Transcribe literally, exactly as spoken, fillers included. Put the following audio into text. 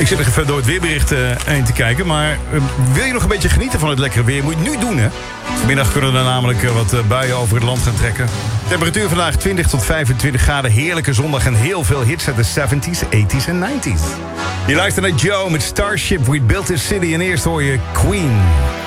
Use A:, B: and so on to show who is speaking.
A: Ik zit nog even door het weerbericht uh, heen te kijken. Maar uh, wil je nog een beetje genieten van het lekkere weer? Moet je het nu doen, hè? Vanmiddag kunnen er namelijk uh, wat uh, buien over het land gaan trekken. Temperatuur vandaag twintig tot vijfentwintig graden. Heerlijke zondag en heel veel hits uit de zeventies, tachtiger en negentiger. Je luistert naar Joe met Starship, We Built This City. En eerst hoor je Queen.